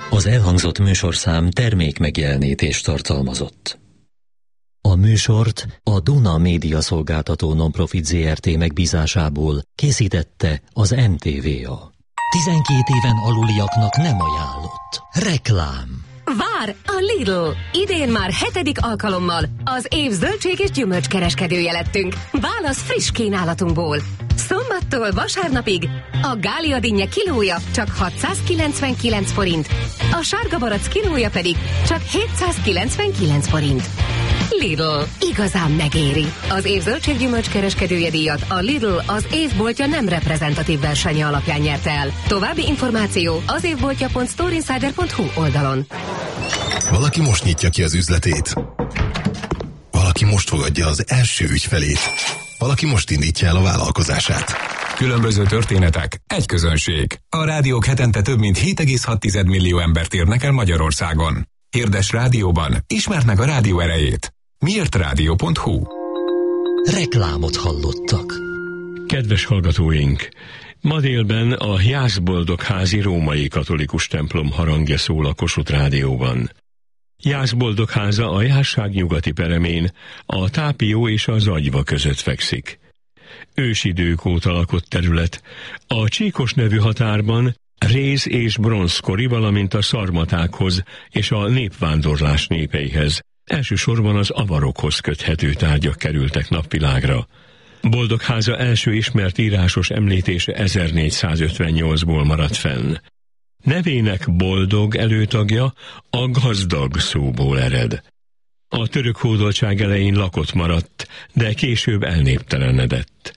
Az elhangzott műsorszám termékmegjelenítést tartalmazott. A műsort a Duna Média Szolgáltató Nonprofit Zrt. Megbízásából készítette az NTVA. 12 éven aluliaknak nem ajánlott. Reklám. Vár a Lidl! Idén már 7. alkalommal az év zöldség és gyümölcskereskedője lettünk. Válasz friss kínálatunkból. Szombattól vasárnapig a Gália dinnye kilója csak 699 forint, a sárga barack kilója pedig csak 799 forint. Lidl, igazán megéri. Az év zöldséggyümölcskereskedője díjat a Lidl az évboltja nem reprezentatív versenye alapján nyerte el. További információ az évboltja.storeinsider.hu oldalon. Valaki most nyitja ki az üzletét. Valaki most fogadja az első ügyfelét. Valaki most indítja el a vállalkozását. Különböző történetek, egy közönség. A rádiók hetente több mint 7,6 millió embert érnek el Magyarországon. Hirdes rádióban, ismerd meg a rádió erejét. Miértrádió.hu. Reklámot hallottak. Kedves hallgatóink! Ma délben a Jászboldogházi római katolikus templom harangja szól a Kossuth Rádióban. Jászboldogháza a Jászság nyugati peremén, a Tápió és a Zagyva között fekszik. Ősidők óta lakott terület, a Csíkos nevű határban réz- és bronzkori, valamint a szarmatákhoz és a népvándorlás népeihez, elsősorban az avarokhoz köthető tárgyak kerültek napvilágra. Boldogháza első ismert írásos említése 1458-ból maradt fenn. Nevének boldog előtagja a gazdag szóból ered. A török hódoltság elején lakott maradt, de később elnéptelenedett.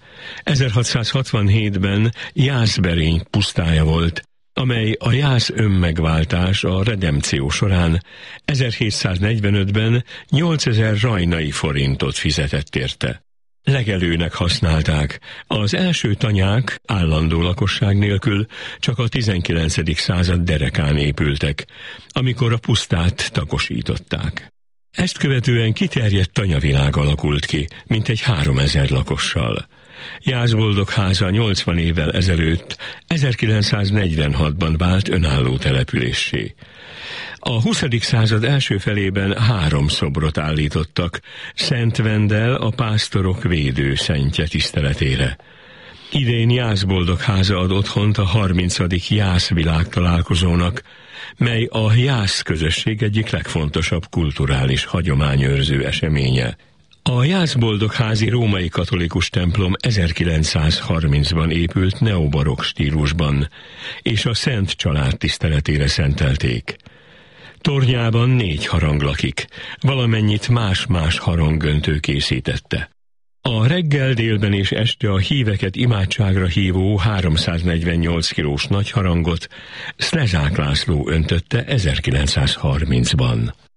1667-ben Jászberény pusztája volt, amely a Jász önmegváltás a redemció során 1745-ben 8000 rajnai forintot fizetett érte. Legelőnek használták, az első tanyák állandó lakosság nélkül csak a 19. század derekán épültek, amikor a pusztát takosították. Ezt követően kiterjedt tanyavilág alakult ki, mintegy 3000 lakossal. Jászboldogháza 80 évvel ezelőtt, 1946-ban vált önálló településsé. A 20. század első felében 3 szobrot állítottak Szent Vendel, a pásztorok védőszentje tiszteletére. Idén Jászboldogháza ad otthont a 30. Jász világtalálkozónak, mely a Jász közösség egyik legfontosabb kulturális hagyományőrző eseménye. A Jászboldogházi római katolikus templom 1930-ban épült neobarokk stílusban, és a Szent Család tiszteletére szentelték. Tornyában 4 harang lakik, valamennyit más-más haranggöntő készítette. A reggel, délben és este a híveket imádságra hívó 348 kilós nagyharangot Szlezsák László öntötte 1930-ban.